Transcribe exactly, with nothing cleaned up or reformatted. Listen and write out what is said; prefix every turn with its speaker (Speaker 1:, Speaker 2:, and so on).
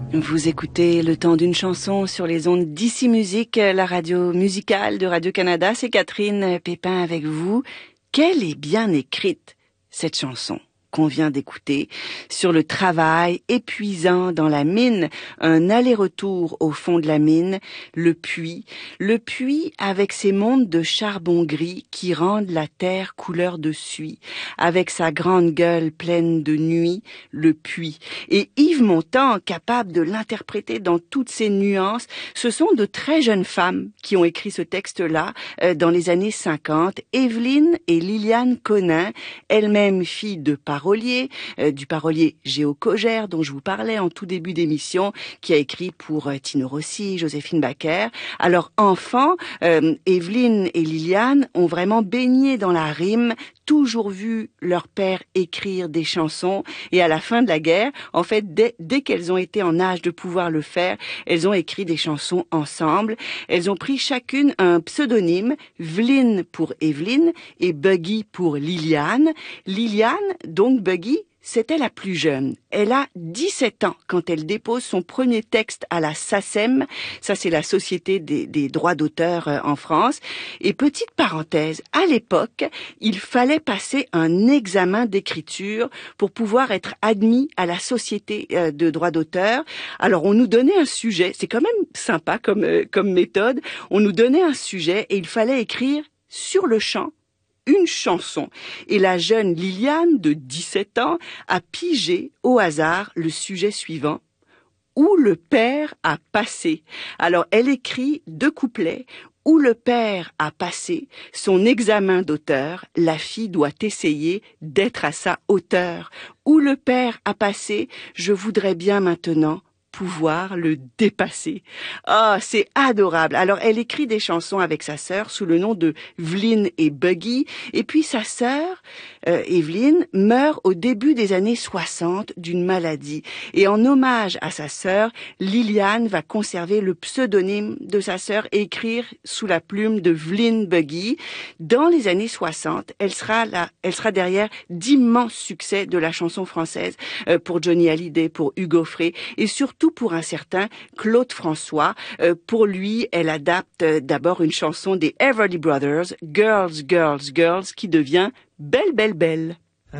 Speaker 1: Vous écoutez Le Temps d'une chanson sur les ondes d'Ici Musique, la radio musicale de Radio-Canada. C'est Catherine Pépin avec vous. Quelle est bien écrite cette chanson qu'on vient d'écouter sur le travail épuisant dans la mine, un aller-retour au fond de la mine, le puits, le puits avec ses mondes de charbon gris qui rendent la terre couleur de suie, avec sa grande gueule pleine de nuit, le puits. Et Yves Montand, capable de l'interpréter dans toutes ses nuances, ce sont de très jeunes femmes qui ont écrit ce texte-là euh, dans les années cinquante, Evelyne et Liliane Conin, elles-mêmes filles de parolier, euh, du parolier Géo Cogère dont je vous parlais en tout début d'émission, qui a écrit pour euh, Tino Rossi, Joséphine Baker. Alors enfants, euh, Evelyne et Liliane ont vraiment baigné dans la rime, toujours vu leur père écrire des chansons, et à la fin de la guerre, en fait, dès, dès qu'elles ont été en âge de pouvoir le faire, elles ont écrit des chansons ensemble. Elles ont pris chacune un pseudonyme, Vline pour Evelyne et Buggy pour Liliane. Liliane, donc Buggy, c'était la plus jeune. Elle a dix-sept ans quand elle dépose son premier texte à la SACEM. Ça, c'est la Société des, des droits d'auteur euh, en France. Et petite parenthèse, à l'époque, il fallait passer un examen d'écriture pour pouvoir être admis à la Société euh, de droits d'auteur. Alors, on nous donnait un sujet. C'est quand même sympa comme, euh, comme méthode. On nous donnait un sujet et il fallait écrire sur le champ une chanson. Et la jeune Liliane, de dix-sept ans, a pigé au hasard le sujet suivant, où le père a passé. Alors, elle écrit deux couplets. Où le père a passé son examen d'auteur, la fille doit essayer d'être à sa hauteur. Où le père a passé, je voudrais bien maintenant pouvoir le dépasser. Ah, oh, c'est adorable. Alors, elle écrit des chansons avec sa sœur sous le nom de Vline et Buggy. Et puis, sa sœur, euh, Evelyne, meurt au début des années soixante d'une maladie. Et en hommage à sa sœur, Liliane va conserver le pseudonyme de sa sœur et écrire sous la plume de Vline Buggy. Dans les années soixante, elle sera là, elle sera derrière d'immenses succès de la chanson française euh, pour Johnny Hallyday, pour Hugo Frey et surtout pour un certain Claude François. Euh, pour lui, elle adapte euh, d'abord une chanson des Everly Brothers, Girls, Girls, Girls, qui devient Belle, Belle, Belle.